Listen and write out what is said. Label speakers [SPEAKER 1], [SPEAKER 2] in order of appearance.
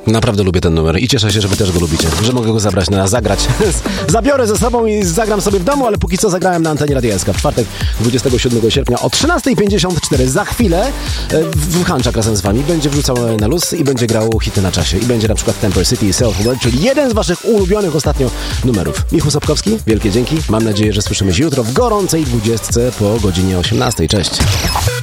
[SPEAKER 1] Naprawdę lubię ten numer i cieszę się, że wy też go lubicie, że mogę go zagrać. Zabiorę ze sobą i zagram sobie w domu, ale póki co zagrałem na antenie Radia SK w czwartek 27 sierpnia o 13:54. Za chwilę Hanczak razem z wami będzie wrzucał na luz i będzie grał hity na czasie. I będzie na przykład Temper City i Self-World, czyli jeden z waszych ulubionych ostatnio numerów. Michał Sobkowski, wielkie dzięki. Mam nadzieję, że słyszymy się jutro w gorącej 20 po godzinie 18. Cześć.